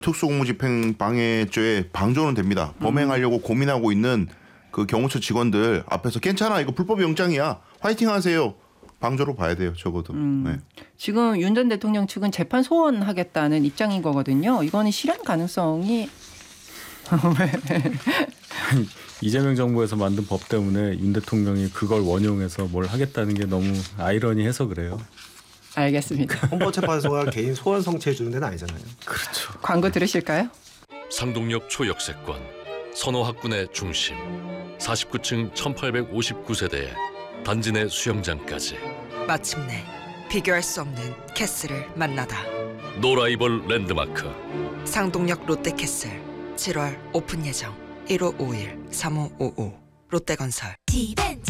특수공무집행 방해죄 방조는 됩니다. 범행하려고 고민하고 있는 그 경호처 직원들 앞에서 괜찮아 이거 불법 영장이야 화이팅하세요. 방조로 봐야 돼요. 적어도. 네. 지금 윤 전 대통령 측은 재판 소원하겠다는 입장인 거거든요. 이거는 실현 가능성이 이재명 정부에서 만든 법 때문에 윤 대통령이 그걸 원용해서 뭘 하겠다는 게 너무 아이러니해서 그래요. 알겠습니다. 헌법재판소가 개인 소원 성취해 주는 데는 아니잖아요. 그렇죠. 광고 들으실까요? 상동역 초역세권, 선호학군의 중심, 49층 1859세대에 단지 내 수영장까지 마침내 비교할 수 없는 캐슬을 만나다. 노라이벌 랜드마크 상동역 롯데캐슬 7월 오픈 예정. 1551-3555 롯데건설. 디벤츠